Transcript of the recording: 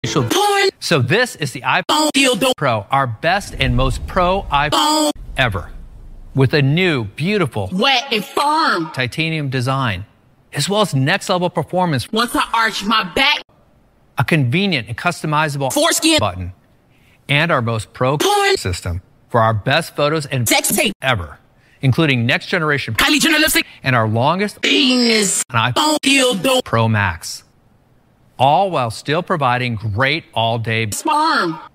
So this is the iPhone Pro, our best and most pro iPhone ever, with a new, beautiful, wet and firm titanium design, as well as next-level performance. Once I arch my back, a convenient and customizable foreskin button, and our most pro system for our best photos and sex tape ever, including next-generation Kylie Jenner lipstick and our longest penis an iPhone Pro Max, all while still providing great all-day sperm.